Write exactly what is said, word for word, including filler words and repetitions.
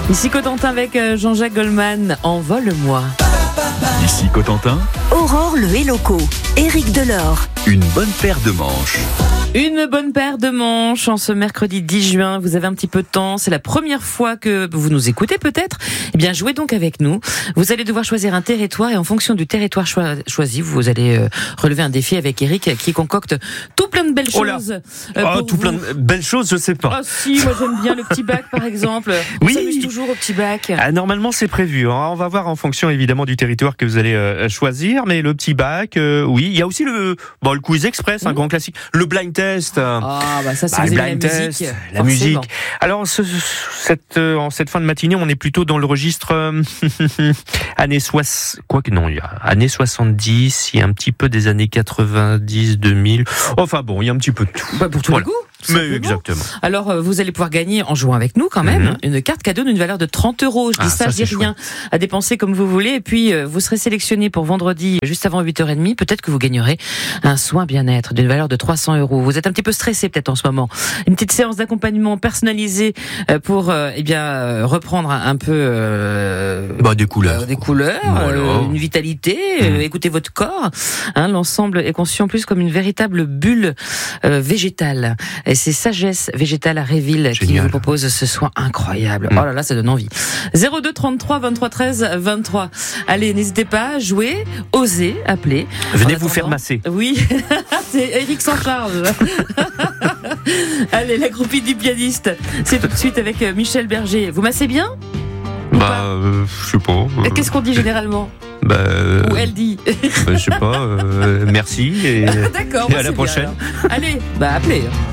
Ici Cotentin avec Jean-Jacques Goldman, Envole-moi. Ici Cotentin, Aurore le Helloco, Éric Delors. une bonne paire de manches. Une bonne paire de manches en ce mercredi dix juin. Vous avez un petit peu de temps. C'est la première fois que vous nous écoutez peut-être. Eh bien, jouez donc avec nous. Vous allez devoir choisir un territoire et en fonction du territoire choi- choisi, vous allez euh, relever un défi avec Éric qui concocte tout plein de belles Oh là. choses. euh, Oh, pour tout vous. plein de belles choses, je sais pas. Ah si, moi j'aime bien le petit bac par exemple. On Oui. s'amuse toujours au petit bac. Ah, normalement, c'est prévu. hein. On va voir en fonction évidemment du territoire que vous allez euh, choisir, mais le petit bac, euh, oui. Il y a aussi le, bon, le quiz express, un Mmh. grand classique. Le blind test. euh, Ah bah ça c'est bah, vous le aimez blind la test, musique. la forcément. musique. Alors, ce, cette, euh, en cette fin de matinée, on est plutôt dans le registre euh, années soixante, quoi que non, il y a années soixante-dix, il y a un petit peu des années quatre-vingt-dix, deux mille. Enfin bon, il y a un petit peu de tout. Bah, pour tous Voilà. les goûts. tout Mais simplement. exactement. Alors, euh, vous allez pouvoir gagner en jouant avec nous quand même Mhm. une carte cadeau d'une valeur de trente euros. Je dis Ah, ça, ça, je dis c'est rien à dépenser comme vous voulez. Et puis, euh, vous serez sélectionné pour vendredi, juste avant huit heures trente. Peut-être que vous gagnerez un soin bien-être d'une valeur de trois cents euros. Vous êtes un petit peu stressé peut-être en ce moment. Une petite séance d'accompagnement personnalisée euh, pour euh, eh bien euh, reprendre un, un peu euh, Bah, des couleurs. euh, des couleurs, Voilà. euh, une vitalité, euh, Mhm. écoutez votre corps. Hein, l'ensemble est conçu en plus comme une véritable bulle euh, végétale. Et c'est Sagesse Végétale à Réville qui Génial. vous propose ce soin incroyable. Mhm. Oh là là, ça donne envie. zéro deux trente-trois vingt-trois treize vingt-trois. Allez, n'hésitez pas à jouer, osez, appeler. Venez En vous faire attendant- masser. Oui, c'est Eric s'en charge. Allez, la groupie du pianiste. C'est tout de suite avec euh, Michel Berger. Vous massez bien? Ou Bah, pas euh, je sais pas. euh, Qu'est-ce qu'on dit généralement? Bah, euh, Ou elle dit? bah, je sais pas. euh, merci et, D'accord, et bah, à la c'est bien, prochaine. alors. Allez, bah appelez.